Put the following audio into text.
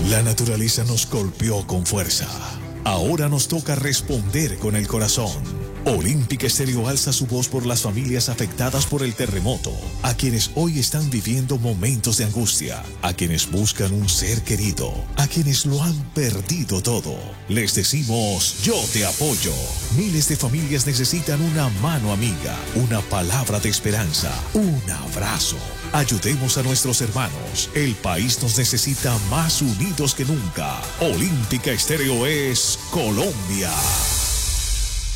La naturaleza nos golpeó con fuerza. Ahora nos toca responder con el corazón. Olímpica Estéreo alza su voz por las familias afectadas por el terremoto, a quienes hoy están viviendo momentos de angustia, a quienes buscan un ser querido, a quienes lo han perdido todo. Les decimos, yo te apoyo. Miles de familias necesitan una mano amiga, una palabra de esperanza, un abrazo. Ayudemos a nuestros hermanos. El país nos necesita más unidos que nunca. Olímpica Estéreo es Colombia.